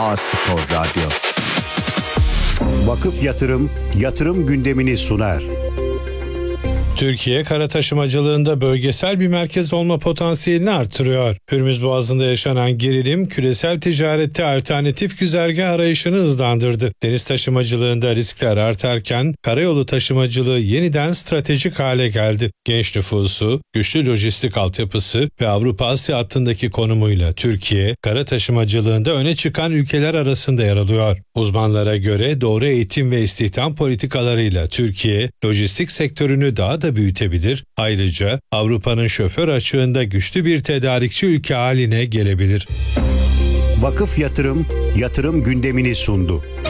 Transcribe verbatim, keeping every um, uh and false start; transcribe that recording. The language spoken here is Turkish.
A Spor Radyo. Vakıf Yatırım, yatırım gündemini sunar. Türkiye, kara taşımacılığında bölgesel bir merkez olma potansiyelini artırıyor. Hürmüz Boğazı'nda yaşanan gerilim, küresel ticarette alternatif güzergah arayışını hızlandırdı. Deniz taşımacılığında riskler artarken, karayolu taşımacılığı yeniden stratejik hale geldi. Genç nüfusu, güçlü lojistik altyapısı ve Avrupa-Asya hattındaki konumuyla Türkiye, kara taşımacılığında öne çıkan ülkeler arasında yer alıyor. Uzmanlara göre doğru eğitim ve istihdam politikalarıyla Türkiye, lojistik sektörünü daha da büyütebilir. Ayrıca Avrupa'nın şoför açığında güçlü bir tedarikçi ülke haline gelebilir. Vakıf Yatırım, yatırım gündemini sundu.